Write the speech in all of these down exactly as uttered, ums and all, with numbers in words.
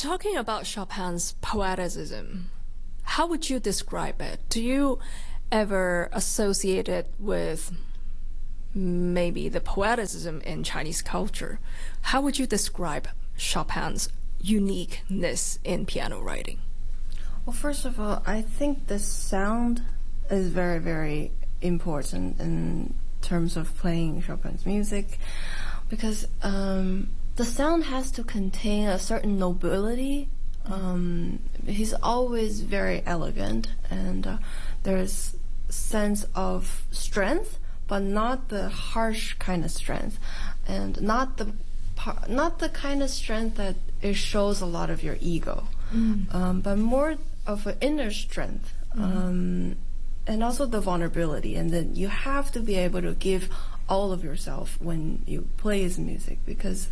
talking about Chopin's poeticism, how would you describe it? Do you ever associate it with maybe the poeticism in Chinese culture? How would you describe Chopin's uniqueness in piano writing? Well, first of all, I think the sound is very, very important in terms of playing Chopin's music, because um, the sound has to contain a certain nobility. Um, he's always very elegant, and uh, there's sense of strength, but not the harsh kind of strength, and not the not the kind of strength that it shows a lot of your ego, mm. um, but more of an inner strength, mm. um, and also the vulnerability. And then you have to be able to give all of yourself when you play his music, because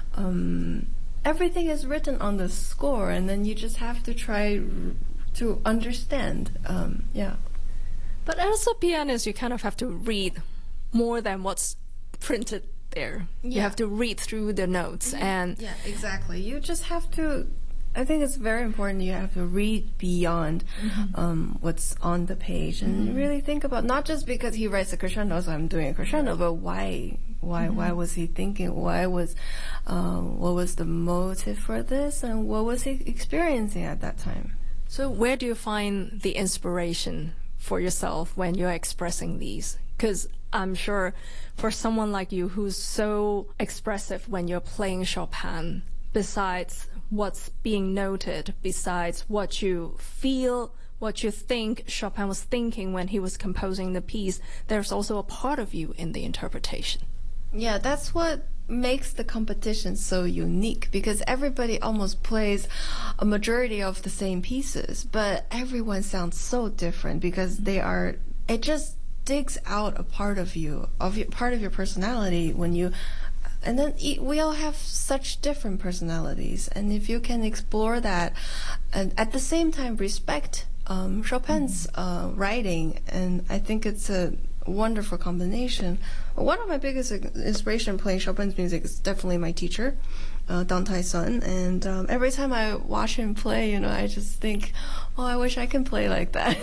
um, everything is written on the score, and then you just have to try to understand. Um, yeah. But as a pianist, you kind of have to read more than what's printed there. Yeah. You have to read through the notes. Yeah. And yeah, exactly. You just have to, I think it's very important you have to read beyond mm-hmm. um, what's on the page, and mm-hmm. really think about, not just because he writes a crescendo, so I'm doing a crescendo, but why why mm-hmm. why was he thinking, why was um, what was the motive for this, and what was he experiencing at that time. So where do you find the inspiration for yourself when you're expressing these? Because I'm sure for someone like you who's so expressive when you're playing Chopin, besides what's being noted, besides what you feel, what you think Chopin was thinking when he was composing the piece, there's also a part of you in the interpretation. Yeah, that's what makes the competition so unique, because everybody almost plays a majority of the same pieces, but everyone sounds so different because they are, it just digs out a part of you, of your, part of your personality when you, and then we all have such different personalities, and if you can explore that and at the same time respect um, Chopin's uh, writing, and I think it's a wonderful combination. One of my biggest inspiration playing Chopin's music is definitely my teacher, uh, Dang Tai-sun, and um, every time I watch him play, you know, I just think, oh, I wish I can play like that.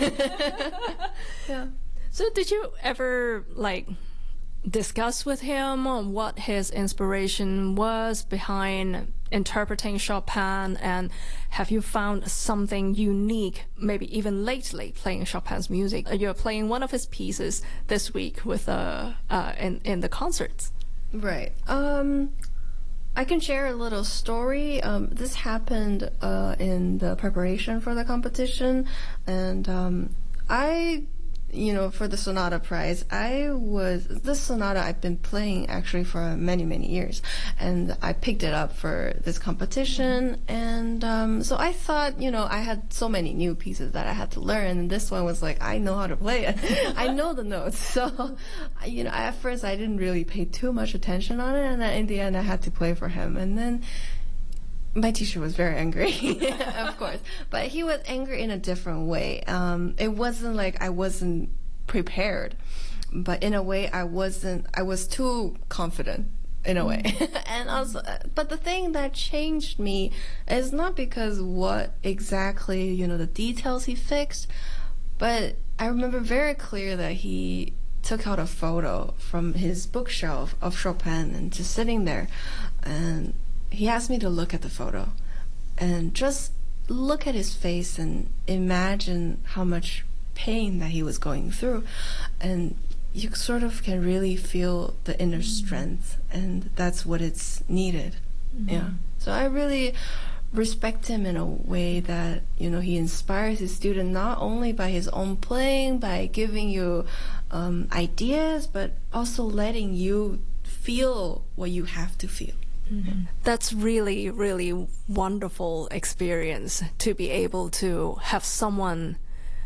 Yeah. So did you ever, like, discuss with him on what his inspiration was behind interpreting Chopin, and have you found something unique, maybe even lately, playing Chopin's music? You're playing one of his pieces this week with uh, uh in in the concerts. Right. Um, I can share a little story. Um, this happened uh, in the preparation for the competition, and um, I. You know, for the Sonata Prize, I was, this sonata I've been playing actually for many, many years, and I picked it up for this competition, and um, so I thought, you know, I had so many new pieces that I had to learn, and this one was like, I know how to play it. I know the notes, so, you know, at first I didn't really pay too much attention on it, and then in the end I had to play for him, and then my teacher was very angry, of course, but he was angry in a different way. Um, it wasn't like I wasn't prepared, but in a way I wasn't, I was too confident in a way. And also, but the thing that changed me is not because what exactly, you know, the details he fixed, but I remember very clear that he took out a photo from his bookshelf of Chopin and just sitting there, and he asked me to look at the photo and just look at his face and imagine how much pain that he was going through. And you sort of can really feel the inner mm-hmm. strength, and that's what it's needed. Mm-hmm. Yeah. So I really respect him in a way that, you know, he inspires his student not only by his own playing, by giving you um, ideas, but also letting you feel what you have to feel. Mm-hmm. That's really, really wonderful experience to be able to have someone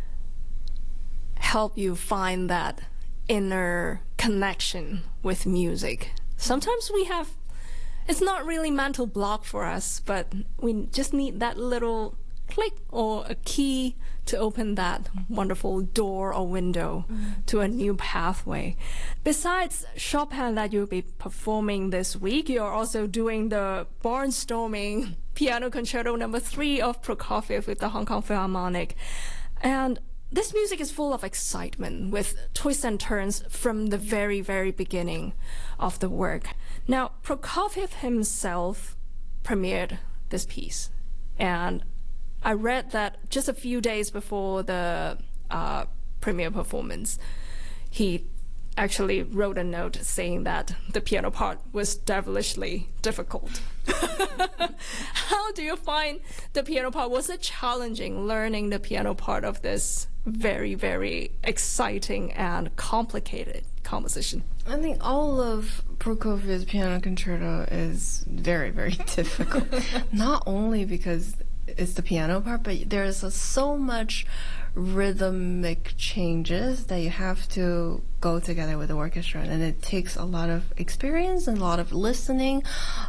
help you find that inner connection with music. Sometimes we have, it's not really mental block for us, but we just need that little click or a key to open that wonderful door or window mm-hmm. to a new pathway. Besides Chopin that you'll be performing this week, you're also doing the barnstorming Piano Concerto number three of Prokofiev with the Hong Kong Philharmonic. And this music is full of excitement with twists and turns from the very, very beginning of the work. Now, Prokofiev himself premiered this piece, and I read that just a few days before the uh, premiere performance, he actually wrote a note saying that the piano part was devilishly difficult. How do you find the piano part? Was it challenging learning the piano part of this very, very exciting and complicated composition? I think all of Prokofiev's piano concerto is very, very difficult. Not only because it's the piano part, but there's a, so much rhythmic changes that you have to go together with the orchestra, and it takes a lot of experience and a lot of listening.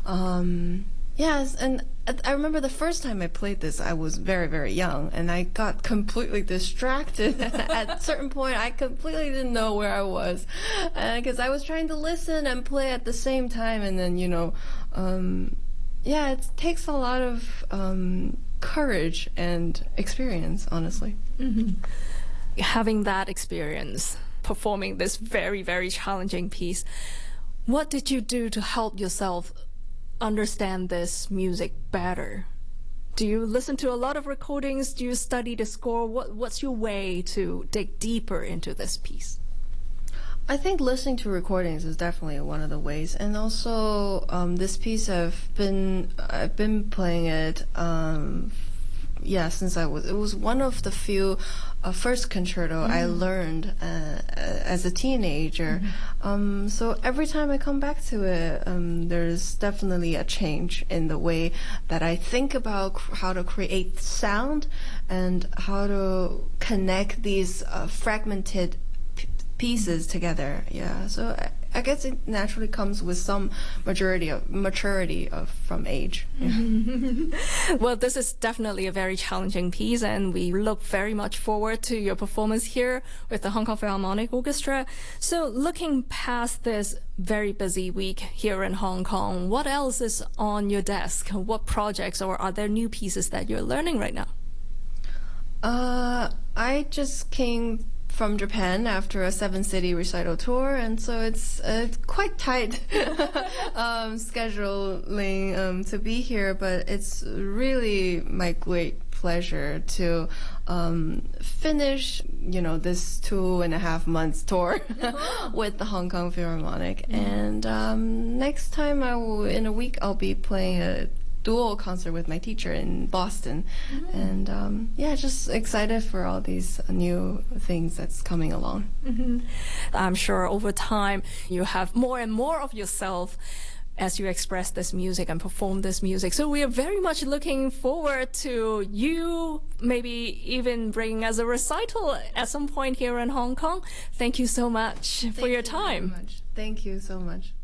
Um, yes, and I remember the first time I played this, I was very, very young, and I got completely distracted. At a certain point, I completely didn't know where I was, because uh, I was trying to listen and play at the same time, and then, you know, um, yeah, it takes a lot of um, courage and experience, honestly. Mm-hmm. Having that experience, performing this very, very challenging piece, what did you do to help yourself understand this music better? Do you listen to a lot of recordings? Do you study the score? What, what's your way to dig deeper into this piece? I think listening to recordings is definitely one of the ways, and also um, this piece I've been I've been playing it. Um, yeah, since I was it was one of the few uh, first concerto mm-hmm. I learned uh, as a teenager. Mm-hmm. Um, so every time I come back to it, um, there's definitely a change in the way that I think about cr- how to create sound and how to connect these uh, fragmented pieces together. Yeah, so I, I guess it naturally comes with some maturity of maturity of from age. Yeah. Well, this is definitely a very challenging piece, and we look very much forward to your performance here with the Hong Kong Philharmonic Orchestra. So, looking past this very busy week here in Hong Kong, what else is on your desk? What projects, or are there new pieces that you're learning right now? Uh, I just came from Japan after a seven-city recital tour, and so it's uh, quite tight um, scheduling um, to be here, but it's really my great pleasure to um, finish, you know, this two and a half months tour with the Hong Kong Philharmonic. Mm-hmm. And um, next time, I will, in a week, I'll be playing a dual concert with my teacher in Boston. Mm-hmm. And um, yeah, just excited for all these new things that's coming along. Mm-hmm. I'm sure over time you have more and more of yourself as you express this music and perform this music. So we are very much looking forward to you maybe even bringing us a recital at some point here in Hong Kong. Thank you so much Thank for your you time. Very much. Thank you so much.